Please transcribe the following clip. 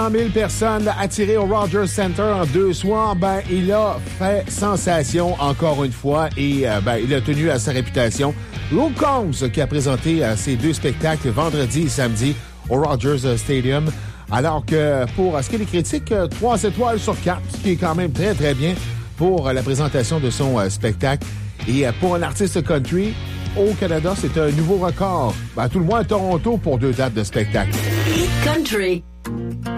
100 000 personnes attirées au Rogers Center en 2 soirs, il a fait sensation encore une fois et il a tenu à sa réputation. Luke Combs qui a présenté ses 2 spectacles vendredi et samedi au Rogers Stadium. Alors que pour ce qui est des critiques, 3 étoiles sur 4, ce qui est quand même très très bien pour la présentation de son spectacle. Et pour un artiste country, au Canada, c'est un nouveau record. Tout le moins à Toronto pour 2 dates de spectacle. Country.